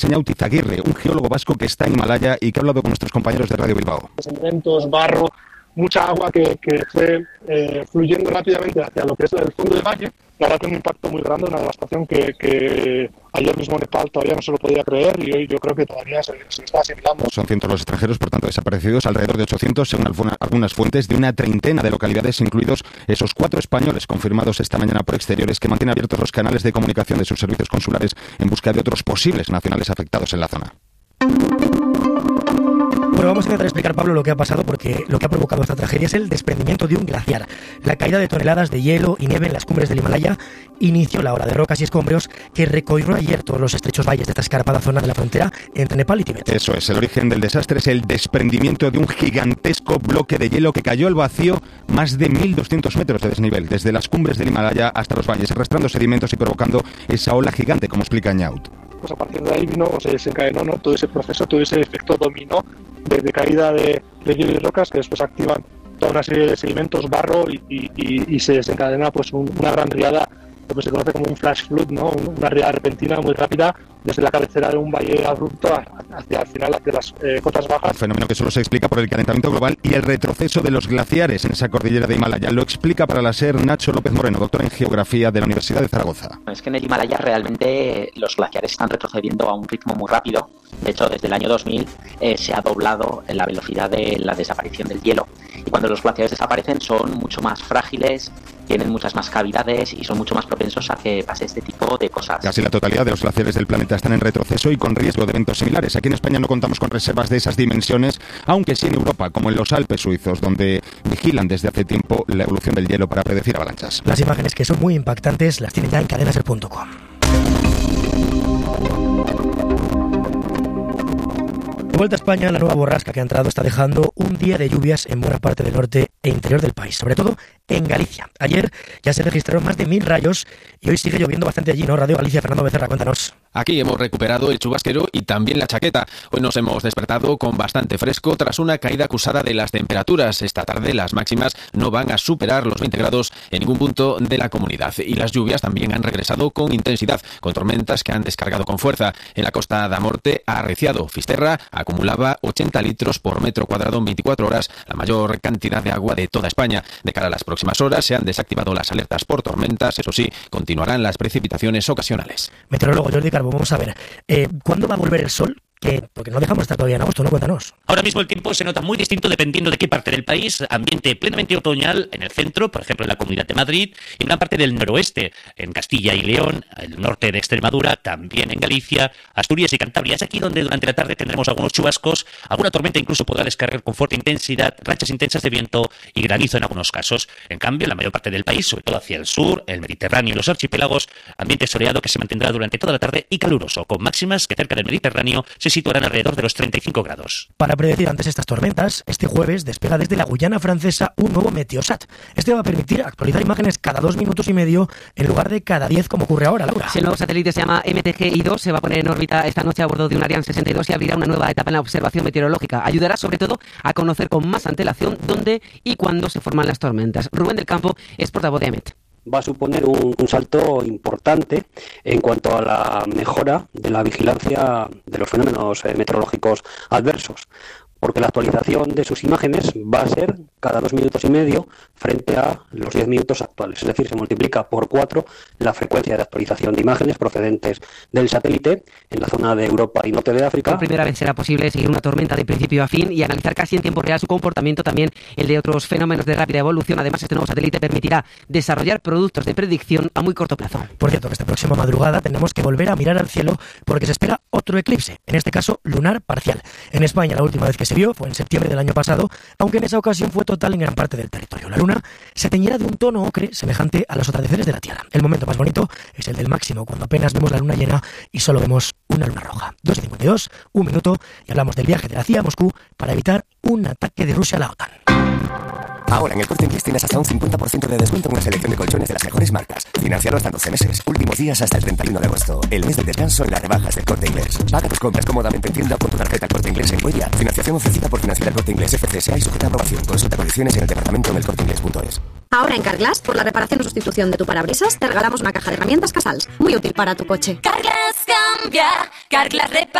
Ñaut Izaguirre, un geólogo vasco que está en Himalaya y que ha hablado con nuestros compañeros de Radio Bilbao. Sedimentos, barro, mucha agua que fue fluyendo rápidamente hacia lo que es el fondo del valle. La verdad que un impacto muy grande, una devastación que ayer mismo Nepal todavía no se lo podía creer y hoy yo creo que todavía se está asimilando. Son cientos los extranjeros, por tanto, desaparecidos, alrededor de 800, según algunas fuentes, de una treintena de localidades, incluidos esos 4 españoles confirmados esta mañana por exteriores, que mantienen abiertos los canales de comunicación de sus servicios consulares en busca de otros posibles nacionales afectados en la zona. Bueno, vamos a intentar explicar, Pablo, lo que ha pasado, porque lo que ha provocado esta tragedia es el desprendimiento de un glaciar. La caída de toneladas de hielo y nieve en las cumbres del Himalaya inició la ola de rocas y escombros que recorrió ayer todos los estrechos valles de esta escarpada zona de la frontera entre Nepal y Tíbet. Eso es, el origen del desastre es el desprendimiento de un gigantesco bloque de hielo que cayó al vacío más de 1.200 metros de desnivel, desde las cumbres del Himalaya hasta los valles, arrastrando sedimentos y provocando esa ola gigante, como explica Ñaut. Pues a partir de ahí se desencadenó, ¿no?, todo ese proceso, todo ese efecto dominó de caída de hielo y rocas que después activan toda una serie de sedimentos, barro y se desencadena pues una gran riada, lo que se conoce como un flash flood, ¿no?, una riada repentina muy rápida desde la cabecera de un valle abrupto hacia el final, hacia las cotas bajas. Un fenómeno que solo se explica por el calentamiento global y el retroceso de los glaciares en esa cordillera de Himalaya. Lo explica para la SER Nacho López Moreno, doctor en Geografía de la Universidad de Zaragoza. Es que en el Himalaya realmente los glaciares están retrocediendo a un ritmo muy rápido. De hecho, desde el año 2000 se ha doblado la velocidad de la desaparición del hielo. Y cuando los glaciares desaparecen son mucho más frágiles, tienen muchas más cavidades y son mucho más propensos a que pase este tipo de cosas. Casi la totalidad de los glaciares del planeta están en retroceso y con riesgo de eventos similares. Aquí en España no contamos con reservas de esas dimensiones, aunque sí en Europa, como en los Alpes suizos, donde vigilan desde hace tiempo la evolución del hielo para predecir avalanchas. Las imágenes, que son muy impactantes, las tienen ya en cadenaser.com. De vuelta a España, la nueva borrasca que ha entrado está dejando un día de lluvias en buena parte del norte e interior del país, sobre todo en Galicia. Ayer ya se registraron más de 1.000 rayos y hoy sigue lloviendo bastante allí, ¿no? Radio Galicia, Fernando Becerra, cuéntanos. Aquí hemos recuperado el chubasquero y también la chaqueta. Hoy nos hemos despertado con bastante fresco tras una caída acusada de las temperaturas. Esta tarde las máximas no van a superar los 20 grados en ningún punto de la comunidad. Y las lluvias también han regresado con intensidad, con tormentas que han descargado con fuerza. En la costa da Morte ha arreciado. Fisterra acumulaba 80 litros por metro cuadrado en 24 horas, la mayor cantidad de agua de toda España. De cara a las próximas horas se han desactivado las alertas por tormentas. Eso sí, continuarán las precipitaciones ocasionales. Meteorólogo Jordi Carbo, vamos a ver, ¿cuándo va a volver el sol? Porque no dejamos de estar todavía en agosto, ¿no? Cuéntanos. Ahora mismo el tiempo se nota muy distinto dependiendo de qué parte del país. Ambiente plenamente otoñal en el centro, por ejemplo en la Comunidad de Madrid, y en gran parte del noroeste, en Castilla y León, el norte de Extremadura, también en Galicia, Asturias y Cantabria. Es aquí donde durante la tarde tendremos algunos chubascos, alguna tormenta incluso podrá descargar con fuerte intensidad, rachas intensas de viento y granizo en algunos casos. En cambio, en la mayor parte del país, sobre todo hacia el sur, el Mediterráneo y los archipiélagos, ambiente soleado que se mantendrá durante toda la tarde y caluroso, con máximas que cerca del Mediterráneo se situarán alrededor de los 35 grados. Para predecir antes estas tormentas, este jueves despega desde la Guyana francesa un nuevo Meteosat. Este va a permitir actualizar imágenes cada 2 minutos y medio en lugar de cada 10 como ocurre ahora, Laura. El nuevo satélite se llama MTG-I2, se va a poner en órbita esta noche a bordo de un Ariane 62 y abrirá una nueva etapa en la observación meteorológica. Ayudará sobre todo a conocer con más antelación dónde y cuándo se forman las tormentas. Rubén del Campo es portavoz de AEMET. Va a suponer un salto importante en cuanto a la mejora de la vigilancia de los fenómenos meteorológicos adversos, porque la actualización de sus imágenes va a ser cada 2 minutos y medio frente a los 10 minutos actuales. Es decir, se multiplica por 4 la frecuencia de actualización de imágenes procedentes del satélite en la zona de Europa y norte de África. Por primera vez será posible seguir una tormenta de principio a fin y analizar casi en tiempo real su comportamiento, también el de otros fenómenos de rápida evolución. Además, este nuevo satélite permitirá desarrollar productos de predicción a muy corto plazo. Por cierto, que esta próxima madrugada tenemos que volver a mirar al cielo porque se espera otro eclipse, en este caso lunar parcial. En España la última vez que se vio fue en septiembre del año pasado, aunque en esa ocasión fue total en gran parte del territorio. La luna se teñirá de un tono ocre semejante a los atardeceres de la Tierra. El momento más bonito es el del máximo, cuando apenas vemos la luna llena y solo vemos una luna roja. 2:52, 1 minuto, y hablamos del viaje de la CIA a Moscú para evitar un ataque de Rusia a la OTAN. Ahora en el Corte Inglés tienes hasta un 50% de descuento en una selección de colchones de las mejores marcas. Financialo hasta 12 meses. Últimos días hasta el 31 de agosto. El mes de descanso en las rebajas del Corte Inglés. Paga tus compras cómodamente en tienda o con tu tarjeta Corte Inglés en Cuella. Financiación ofrecida por Financiera Corte Inglés FCSA y sujeta a aprobación. Consulta condiciones en el departamento en elcorteinglés.es. Ahora en Carglass, por la reparación o sustitución de tu parabrisas, te regalamos una caja de herramientas Casals, muy útil para tu coche. Carglass cambia, Carglass repara.